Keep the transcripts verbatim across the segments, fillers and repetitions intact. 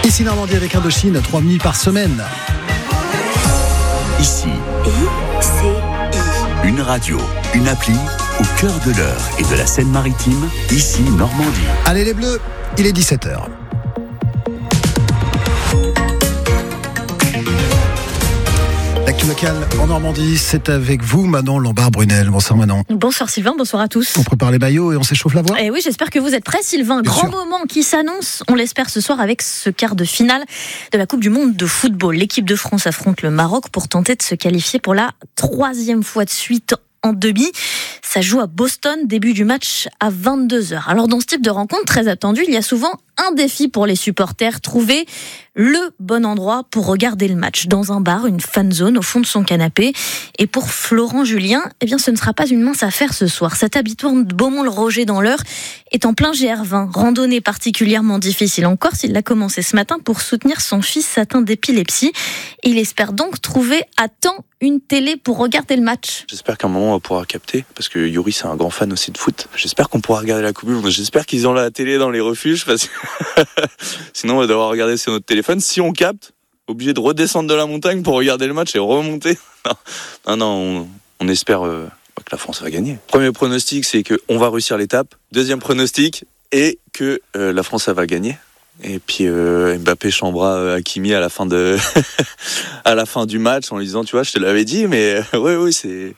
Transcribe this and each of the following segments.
Ici Normandie avec Indochine, trois nuits par semaine. Ici, I C I. une radio, une appli au cœur de l'Eure et de la Seine-Maritime. Ici Normandie. Allez les Bleus, il est dix-sept heures. L'actu locale en Normandie, c'est avec vous, Manon Lombard-Brunel. Bonsoir Manon. Bonsoir Sylvain, bonsoir à tous. On prépare les maillots et on s'échauffe la voix. Et oui, j'espère que vous êtes prêts Sylvain. Bien Grand sûr. moment qui s'annonce, on l'espère ce soir avec ce quart de finale de la Coupe du Monde de football. L'équipe de France affronte le Maroc pour tenter de se qualifier pour la troisième fois de suite en demi. Ça joue à Boston, début du match à vingt-deux heures. Alors dans ce type de rencontre très attendue, il y a souvent un défi pour les supporters, trouver le bon endroit pour regarder le match. Dans un bar, une fan zone au fond de son canapé. Et pour Florent Julien, eh bien, ce ne sera pas une mince affaire ce soir. Cet habitant de Beaumont-le-Roger dans l'Eure est en plein G R vingt. Randonnée particulièrement difficile en Corse. Il l'a commencé ce matin pour soutenir son fils atteint d'épilepsie. Et il espère donc trouver à temps une télé pour regarder le match. J'espère qu'à un moment on va pouvoir capter, parce que Yuri c'est un grand fan aussi de foot. J'espère qu'on pourra regarder la Coupe du Monde. J'espère qu'ils ont la télé dans les refuges, parce que sinon on va devoir regarder sur notre téléphone. Si on capte, obligé de redescendre de la montagne pour regarder le match et remonter. Non, non, non on, on espère euh, que la France va gagner. Premier pronostic, c'est qu'on va réussir l'étape. Deuxième pronostic, et que euh, la France elle va gagner. Et puis euh, Mbappé chambera euh, Hakimi à la fin de à la fin du match en lui disant, tu vois, je te l'avais dit, mais euh, oui oui c'est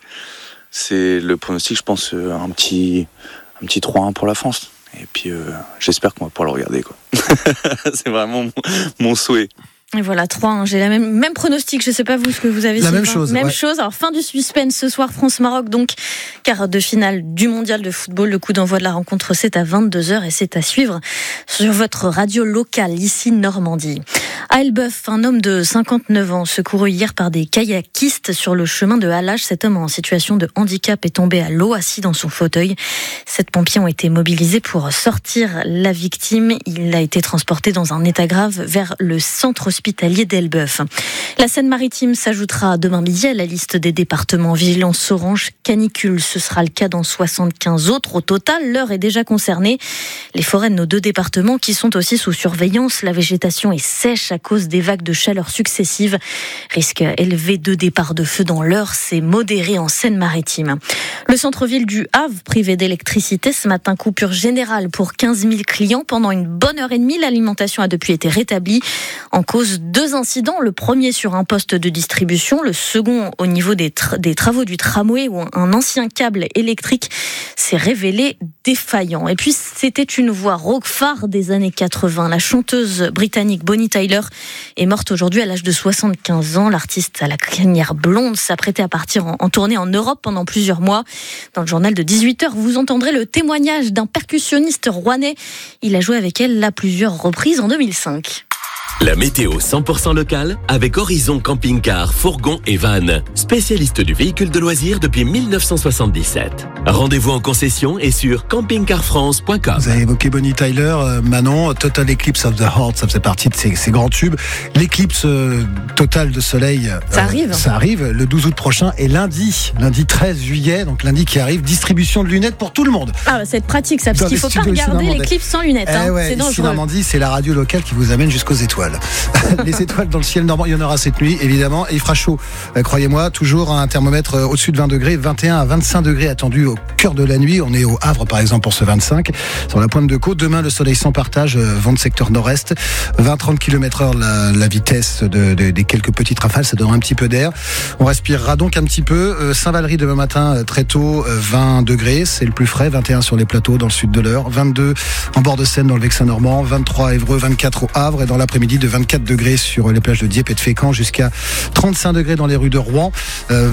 c'est le pronostic, je pense euh, un petit un petit trois un pour la France. Et puis euh, j'espère qu'on va pouvoir le regarder quoi. C'est vraiment mon, mon souhait. Et voilà, trois un. J'ai la même, même pronostic. Je ne sais pas vous ce que vous avez. La Sylvain. même chose, Même ouais. chose. Alors, fin du suspense ce soir, France-Maroc, donc, quart de finale du mondial de football. Le coup d'envoi de la rencontre, c'est à vingt-deux heures et c'est à suivre sur votre radio locale, ici Normandie. À Elbeuf, un homme de cinquante-neuf ans, secouru hier par des kayakistes sur le chemin de Halage. Cet homme en situation de handicap est tombé à l'eau, assis dans son fauteuil. Sept pompiers ont été mobilisés pour sortir la victime. Il a été transporté dans un état grave vers le centre hospitalier d'Elbeuf. La Seine-Maritime s'ajoutera demain midi à la liste des départements vigilance orange canicule. Ce sera le cas dans soixante-quinze autres. Au total, l'Eure est déjà concernée. Les forêts de nos deux départements qui sont aussi sous surveillance. La végétation est sèche à cause des vagues de chaleur successives. Risque élevé de départ de feu dans l'Eure, c'est modéré en Seine-Maritime. Le centre-ville du Havre, privé d'électricité, ce matin coupure générale pour quinze mille clients. Pendant une bonne heure et demie, l'alimentation a depuis été rétablie. En cause, deux incidents. Le premier sur un poste de distribution, le second au niveau des, tra- des travaux du tramway où un ancien câble électrique s'est révélé défaillant. Et puis, c'était une voix rock phare des années quatre-vingts. La chanteuse britannique Bonnie Tyler est morte aujourd'hui à l'âge de soixante-quinze ans. L'artiste à la crinière blonde s'apprêtait à partir en, en tournée en Europe pendant plusieurs mois. Dans le journal de dix-huit heures, vous entendrez le témoignage d'un percussionniste rouennais. Il a joué avec elle à plusieurs reprises en deux mille cinq. La météo cent pour cent locale avec Horizon Camping-Car, Fourgon et Van. Spécialiste du véhicule de loisirs depuis mille neuf cent soixante-dix-sept. Rendez-vous en concession et sur camping car france point com. Vous avez évoqué Bonnie Tyler, euh, Manon, Total Eclipse of the Heart, ça faisait partie de ces, ces grands tubes. L'éclipse euh, totale de soleil, euh, Ça arrive. ça arrive le douze août prochain et lundi, lundi treize juillet, donc lundi qui arrive, distribution de lunettes pour tout le monde. Ah, bah, c'est pratique ça, Dans parce qu'il les faut pas studios ici regarder Normandais. l'éclipse sans lunettes. Eh Hein. ouais, C'est ici dangereux. Normandie, c'est la radio locale qui vous amène jusqu'aux étoiles. Les étoiles dans le ciel normand, il y en aura cette nuit, évidemment, et il fera chaud. Euh, croyez-moi, toujours un thermomètre euh, au-dessus de vingt degrés, vingt et un à vingt-cinq degrés attendus au cœur de la nuit. On est au Havre, par exemple, pour ce vingt-cinq. Sur la pointe de côte, demain, le soleil sans partage, euh, vent de secteur nord-est, vingt à trente kilomètres heure la, la vitesse de, de, des quelques petites rafales, ça donnera un petit peu d'air. On respirera donc un petit peu. Euh, Saint-Valery demain matin, euh, très tôt, euh, vingt degrés, c'est le plus frais, vingt et un sur les plateaux dans le sud de l'Eure, vingt-deux en bord de Seine dans le Vexin normand, vingt-trois à Évreux, vingt-quatre au Havre, et dans l'après-midi de vingt-quatre degrés sur les plages de Dieppe et de Fécamp jusqu'à trente-cinq degrés dans les rues de Rouen, euh,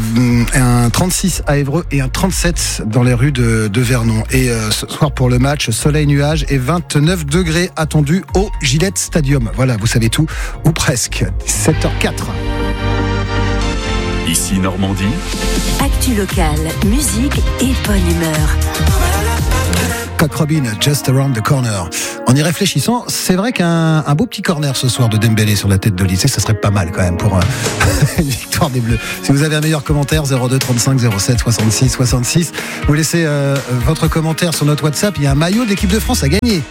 un trente-six à Évreux et un trente-sept dans les rues de, de Vernon. Et euh, ce soir pour le match, soleil, nuage et vingt-neuf degrés attendus au Gillette Stadium. Voilà, vous savez tout, ou presque. sept heures quatre. Ici Normandie. Actu locale, musique et bonne humeur. Cock Robin, Just Around the Corner. En y réfléchissant, c'est vrai qu'un un beau petit corner ce soir de Dembélé sur la tête de lycée, ça serait pas mal quand même pour euh, une victoire des Bleus. Si vous avez un meilleur commentaire, zéro deux trente-cinq zéro sept soixante-six soixante-six, vous laissez euh, votre commentaire sur notre WhatsApp. Il y a un maillot de l'équipe de France à gagner.